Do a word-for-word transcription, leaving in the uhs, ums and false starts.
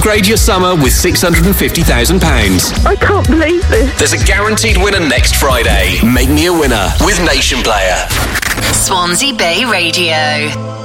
Upgrade your summer with six hundred fifty thousand pounds. I can't believe this. There's a guaranteed winner next Friday. Make me a winner with Nation Player. Swansea Bay Radio.